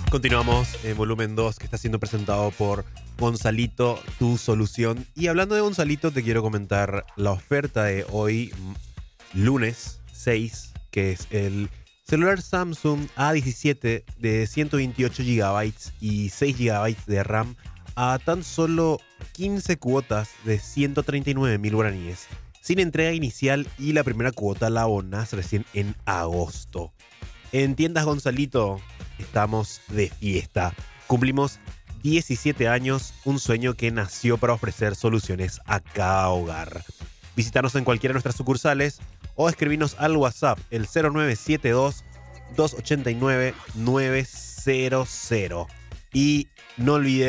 Continuamos en volumen 2 que está siendo presentado por Gonzalito, tu solución. Y hablando de Gonzalito, te quiero comentar la oferta de hoy, lunes 6, que es el celular Samsung A17 de 128 GB y 6 GB de RAM a tan solo 15 cuotas de 139.000 guaraníes, sin entrega inicial, y la primera cuota la abonas recién en agosto. En Tiendas Gonzalito estamos de fiesta. Cumplimos 17 años, un sueño que nació para ofrecer soluciones a cada hogar. Visítanos en cualquiera de nuestras sucursales o escribinos al WhatsApp el 0972 289 900. Y no olvides